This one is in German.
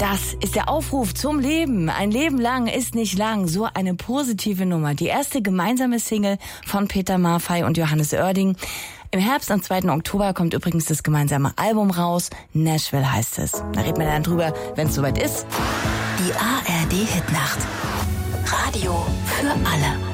Das ist der Aufruf zum Leben. Ein Leben lang ist nicht lang. So eine positive Nummer. Die erste gemeinsame Single von Peter Maffay und Johannes Oerding. Im Herbst, am 2. Oktober, kommt übrigens das gemeinsame Album raus. Nashville heißt es. Da reden wir dann drüber, wenn es soweit ist. Die ARD Hitnacht. Radio für alle.